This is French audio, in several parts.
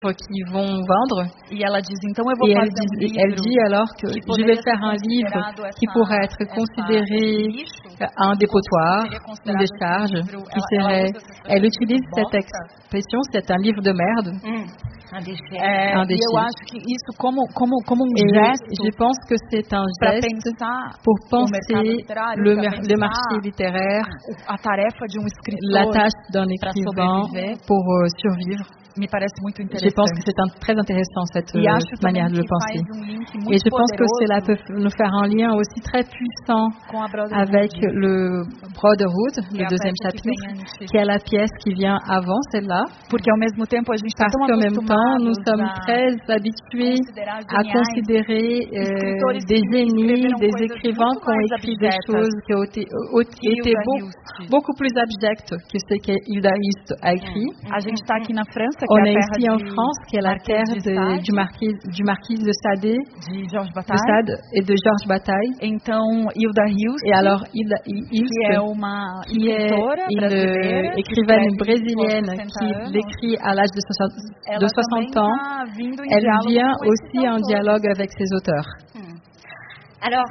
qui vont vendre. E ela diz, então eu vou Et fazer elle dit alors que je vais faire un livre qui pourrait être considéré un dépotoir, une décharge, qui serait... Elle utilise cette expression, c'est un livre de merde. un déchet. Un déchet. E eu acho que isso como Et gesto je pense que c'est un para geste pensar pour o mercado penser literário, le para pensar marché littéraire, a tarefa de escritor, la tâche d'un para écrivain sobreviver. pour survivre. Me parece muito Je interessante. pense que c'est très intéressant cette E acho manière também de le que penser. faz link Et muito je pense que poderoso cela peut nous faire un lien aussi très puissant com a Brotherhood, avec le Brotherhood, que é le a deuxième peça que chapitre, vem antes. qui est la pièce qui vient avant celle-là, Porque ao mesmo tempo a gente está parce tão qu'en même temps, nous acostumados sommes a très habitués considerar à geniais considérer escritores des que génies, escreveram des coisas écrivains muito qui ont mais écrit des abjetas choses qui ont été Hilda Hilst. beaucoup plus abjectes que ce que Hilda Hilst a écrit. A gente está aqui na França, que On é a est terra ici en de France, qui est la terre Marquês de Sade, du marquis de Sade, de Georges de Bataille. Sade et de Georges Bataille. Então, Hilda Hilst, Et alors, Hilda que é Hilst, uma qui est escritora brasileira, une que écrivaine escreve brésilienne com 60 qui anos, l'écrit à l'âge de 60 ela também ans, está vindo em elle diálogo vient com esses aussi en autores. dialogue avec ses auteurs. Alors,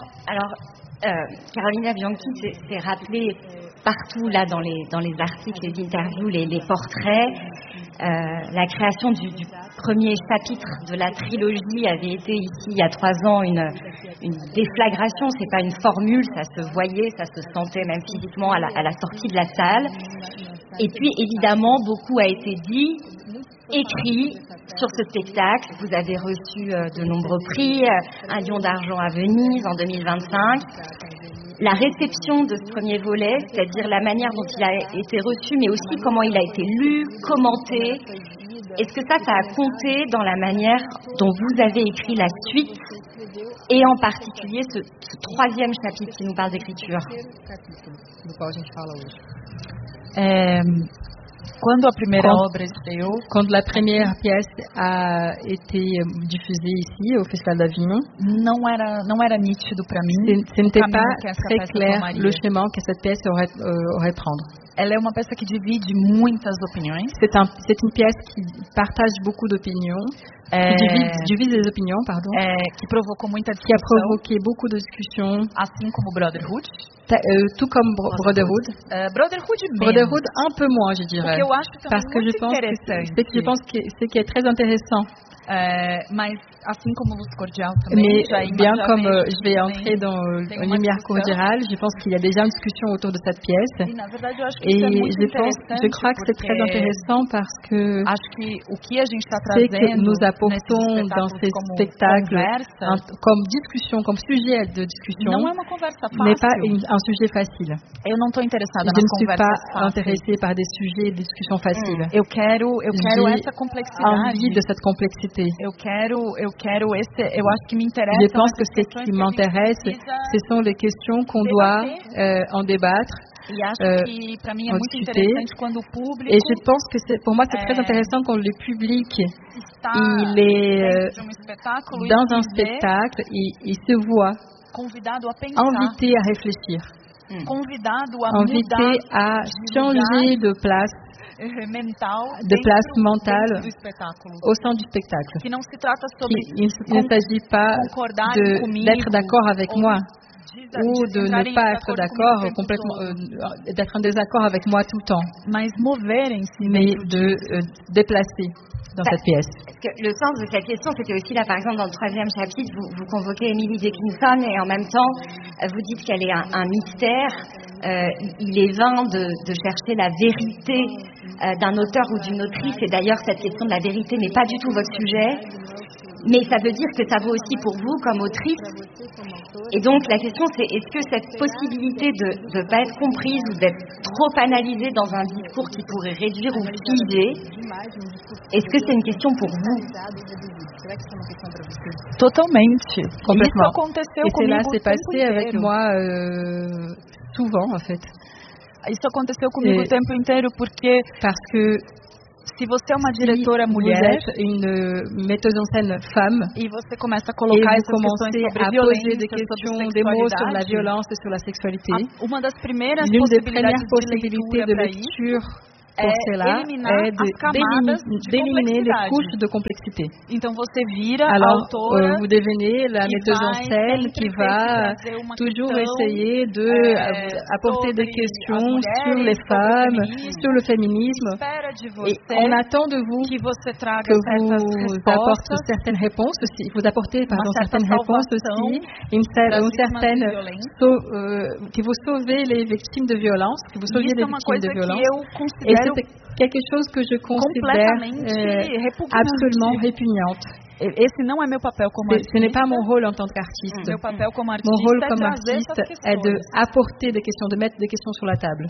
Carolina Bianchi s'est rappelé partout là dans les articles, les interviews, les portraits. La création du premier chapitre de la trilogie avait été ici il y a 3 ans une déflagration. C'est pas une formule, ça se voyait, ça se sentait même physiquement à la sortie de la salle. Et puis évidemment beaucoup a été dit, écrit sur ce spectacle. Vous avez reçu de nombreux prix, un Lion d'argent à Venise en 2025. La réception de ce premier volet, c'est-à-dire la manière dont il a été reçu, mais aussi comment il a été lu, commenté. Est-ce que ça a compté dans la manière dont vous avez écrit la suite, et en particulier ce 3e chapitre qui nous parle d'écriture? Quando a primeira obra estreou, Quand la première pièce a été diffusée ici au Festival d'Avignon, não era nítido para mim ce n'était caminho pas que essa très peça clair tomaria. le chemin que cette pièce aurait prendre. Ela é uma peça que divide muitas opiniões. C'est une pièce qui partage beaucoup d'opinions, qui divise les opinions, pardon, Que provocou muita qui a discussão, provoqué beaucoup de discussions, assim como Brotherhood. tout comme Brotherhood. Brotherhood menos, Brotherhood un peu moins, je o dirais, que eu acho também parce que je muito pense interessante. que ce qui est très intéressant. Mas assim como Luz Cordial também, Mais bien comme je vais entrer dans tem une uma lumière discussão. cordiale, je pense qu'il y a déjà une discussion autour de cette pièce. E na verdade eu acho que Et isso é muito je crois que c'est très interessante, intéressant parce que acho que o que a gente está c'est que trazendo nous apportons nesses dans ces como spectacles conversa, comme discussion, comme sujet de discussion, não é uma conversa n'est pas fácil. un sujet facile. Eu não estou interessada Je nas ne suis pas conversas fáceis. intéressée par des sujets de discussion faciles. Eu quero J'ai essa complexidade. envie de cette complexité. Eu quero eu acho que me interessa. Je pense que ce qui m'intéresse, ce sont les questions qu'on doit en débattre. E acho que para mim é en muito discuter. interessante quando o público Et je pense que pour moi, c'est très intéressant quand le public está il est dentro de um espetáculo dans e un se vê spectacle, il se voit convidado a pensar, invité à réfléchir, convidado a invité à changer de place mental mentale dentro do espetáculo. au sein du spectacle. Que não se trata sobre Il ne s'agit pas concordarem comigo d'être d'accord avec ou moi de ou de ne entrarem pas em être desacordo d'accord comigo o tempo complètement, todo, d'être en désaccord avec moi tout le temps, mas moverem-se mais dentro de déplacer dans cette pièce. Parce que le sens de cette question, c'était aussi là, par exemple, dans le 3e chapitre, vous convoquez Emily Dickinson et en même temps, vous dites qu'elle est un mystère. Il est vain de chercher la vérité d'un auteur ou d'une autrice, et d'ailleurs, cette question de la vérité n'est pas du tout votre sujet. Mais ça veut dire que ça vaut aussi pour vous comme autrice. Et donc la question c'est, est-ce que cette possibilité de ne pas être comprise ou d'être trop analysée dans un discours qui pourrait réduire ou figer, est-ce que c'est une question pour vous? Totalmente. Complètement. Isso aconteceu Et cela comigo s'est o tempo passé avec inteiro. moi souvent en fait. Isso aconteceu comigo Et o tempo inteiro porque Parce que se você é uma diretora vous mulher êtes une metteuse en scène femme e você começa a et colocar vous essas questões commencez sobre à poser violência, des sobre questions, des mots sur la sexualidade, violence et sur la sexualité, uma das primeiras l'une des possibilidades premières possibilités de de leitura para isso lecture pour cela est d'éliminer les couches de complexité. Alors, vous devenez la metteuse en scène qui va toujours essayer d'apporter des questions sur les femmes, sur le féminisme. Et on attend de vous que vous apportez certaines réponses aussi. Vous apportez certaines réponses aussi, que vous sauvez les victimes de violence, que vous sauviez les victimes de violence. Et c'est quelque chose que je considère absolument répugnante. Ce n'est pas mon rôle en tant qu'artiste. Mon rôle comme artiste est d'apporter des questions, de mettre des questions sur la table.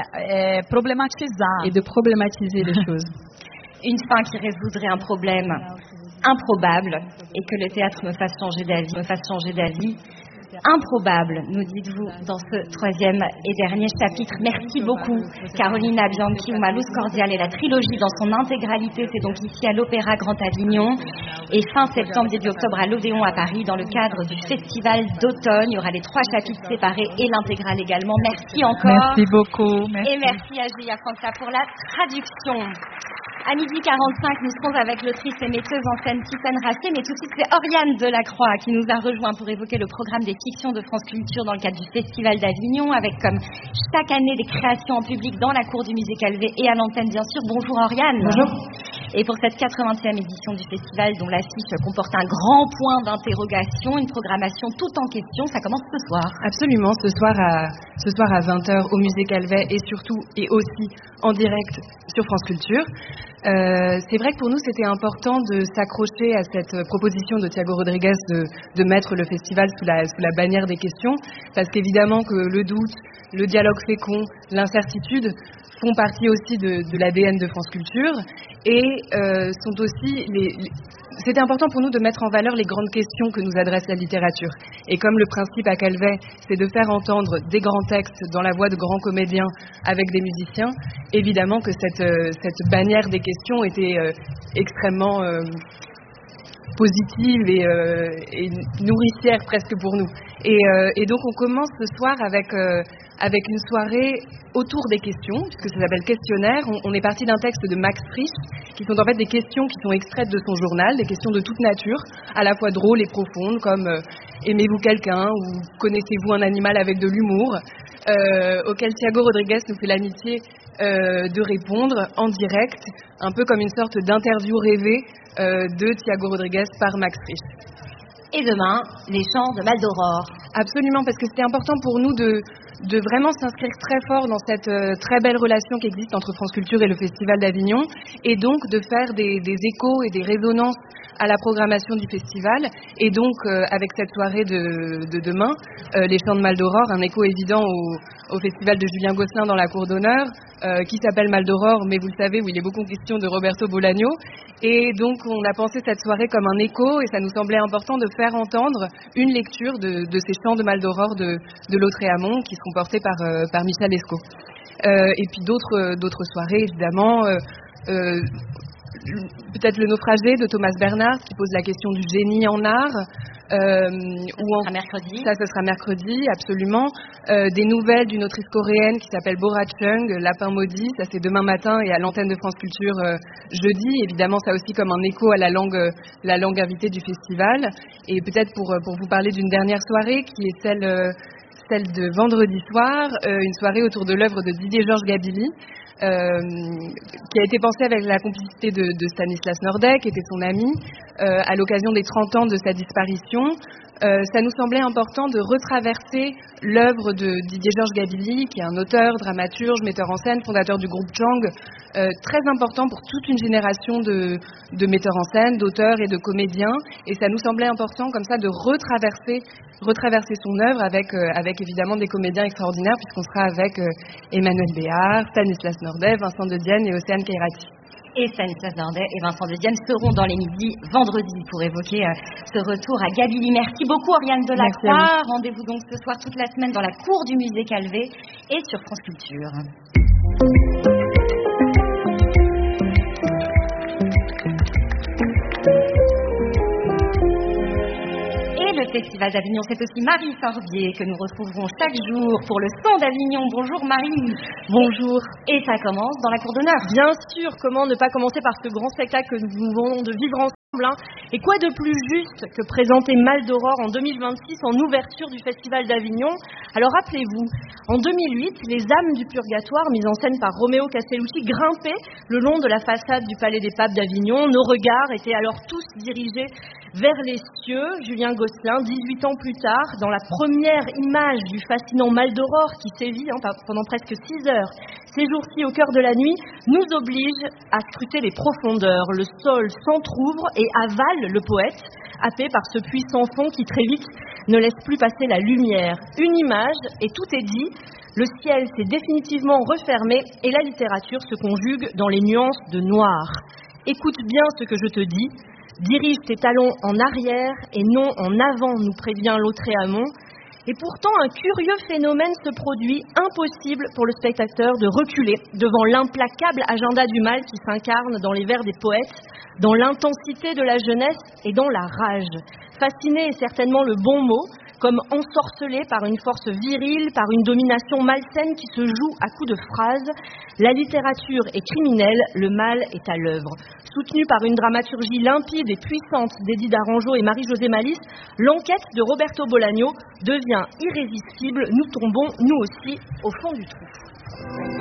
Et de problématiser les choses. Une fin qui résoudrait un problème improbable et que le théâtre me fasse changer d'avis. Improbable, nous dites-vous dans ce troisième et dernier chapitre. Merci beaucoup, Carolina Bianchi, Uma Luz Cordiale et la trilogie dans son intégralité. C'est donc ici à l'Opéra Grand Avignon et fin septembre, début octobre à l'Odéon à Paris dans le cadre du festival d'automne. Il y aura les 3 chapitres séparés et l'intégrale également. Merci encore. Merci beaucoup. Merci. Et merci à Julia Franca pour la traduction. À 12h45, nous serons avec l'autrice et metteuse en scène Tiffaine Racé, mais tout de suite c'est Oriane Delacroix qui nous a rejoint pour évoquer le programme des fictions de France Culture dans le cadre du Festival d'Avignon, avec comme chaque année des créations en public dans la cour du Musée Calvé et à l'antenne bien sûr. Bonjour Oriane. Bonjour. Et pour cette 80e édition du festival dont l'affiche comporte un grand point d'interrogation, une programmation toute en question, ça commence ce soir. Absolument, ce soir à 20h au Musée Calvet et surtout et aussi en direct sur France Culture. C'est vrai que pour nous c'était important de s'accrocher à cette proposition de Thiago Rodriguez de mettre le festival sous la bannière des questions, parce qu'évidemment que le doute, le dialogue fécond, l'incertitude font partie aussi de l'ADN de France Culture et sont aussi c'était important pour nous de mettre en valeur les grandes questions que nous adresse la littérature. Et comme le principe à Calvet, c'est de faire entendre des grands textes dans la voix de grands comédiens avec des musiciens, évidemment que cette bannière des questions était extrêmement positive et nourricière presque pour nous. Et donc on commence ce soir avec une soirée autour des questions, puisque ça s'appelle Questionnaire. On est parti d'un texte de Max Frisch, qui sont en fait des questions qui sont extraites de son journal, des questions de toute nature, à la fois drôles et profondes, comme aimez-vous quelqu'un ou connaissez-vous un animal avec de l'humour, auquel Thiago Rodriguez nous fait l'amitié de répondre en direct, un peu comme une sorte d'interview rêvée de Thiago Rodriguez par Max Frisch. Et demain, les chants de Mal d'Aurore. Absolument, parce que c'était important pour nous de vraiment s'inscrire très fort dans cette très belle relation qui existe entre France Culture et le Festival d'Avignon, et donc de faire des échos et des résonances à la programmation du festival. Et donc, avec cette soirée de demain, les chants de Mal d'Aurore, un écho évident au festival de Julien Gosselin dans la cour d'honneur, qui s'appelle Mal d'Aurore, mais vous le savez, où il est beaucoup question de Roberto Bolaño. Et donc, on a pensé cette soirée comme un écho, et ça nous semblait important de faire entendre une lecture de ces chants de Mal d'Aurore de Lautréamont, qui seront portés par Michel Lescaut. Et puis d'autres soirées, évidemment. Peut-être Le Naufragé de Thomas Bernhard, qui pose la question du génie en art. Ça sera mercredi, absolument. Des nouvelles d'une autrice coréenne qui s'appelle Bora Chung, Lapin maudit, ça c'est demain matin et à l'antenne de France Culture jeudi. Évidemment, ça aussi comme un écho à la langue invitée du festival. Et peut-être pour vous parler d'une dernière soirée qui est celle de vendredi soir, une soirée autour de l'œuvre de Didier Georges Gabilly, qui a été pensée avec la complicité de Stanislas Nordet, qui était son ami, à l'occasion des 30 ans de sa disparition. Ça nous semblait important de retraverser l'œuvre de Didier Georges Gabilly, qui est un auteur, dramaturge, metteur en scène, fondateur du groupe Chang, très important pour toute une génération de metteurs en scène, d'auteurs et de comédiens. Et ça nous semblait important comme ça de retraverser son œuvre avec évidemment des comédiens extraordinaires, puisqu'on sera avec Emmanuel Béard, Stanislas Nordet, Vincent de Dienne et Océane Kairati. Et Stanislas Nordet et Vincent de Dienne seront dans les midis vendredi pour évoquer ce retour à Gabilly. Merci beaucoup Oriane Delacroix. Rendez-vous donc ce soir toute la semaine dans la cour du Musée Calvé et sur France Culture. Le Festival d'Avignon. C'est aussi Marie Sorbier que nous retrouverons chaque jour pour le Son d'Avignon. Bonjour Marie. Bonjour. Et ça commence dans la cour d'honneur. Bien sûr, comment ne pas commencer par ce grand spectacle que nous venons de vivre ensemble. Et quoi de plus juste que présenter Mal d'Aurore en 2026 en ouverture du Festival d'Avignon? Alors rappelez-vous, en 2008, les âmes du purgatoire, mises en scène par Roméo Castellucci, grimpaient le long de la façade du Palais des Papes d'Avignon. Nos regards étaient alors tous dirigés vers les cieux. Julien Gosselin, 18 ans plus tard, dans la première image du fascinant Mal d'Aurore qui sévit pendant presque 6 heures, ces jours-ci au cœur de la nuit, nous oblige à scruter les profondeurs. Le sol s'entrouvre et avale le poète, happé par ce puissant fond qui très vite ne laisse plus passer la lumière. Une image et tout est dit. Le ciel s'est définitivement refermé et la littérature se conjugue dans les nuances de noir. Écoute bien ce que je te dis. Dirige tes talons en arrière et non en avant, nous prévient Lautréamont. Et pourtant, un curieux phénomène se produit, impossible pour le spectateur de reculer devant l'implacable agenda du mal qui s'incarne dans les vers des poètes, dans l'intensité de la jeunesse et dans la rage. Fasciné est certainement le bon mot, comme ensorcelé par une force virile, par une domination malsaine qui se joue à coups de phrases. La littérature est criminelle, le mal est à l'œuvre. Soutenu par une dramaturgie limpide et puissante d'Eddie d'Arangeau et Marie-Josée Malice, l'enquête de Roberto Bolaño devient irrésistible. Nous tombons, nous aussi, au fond du trou.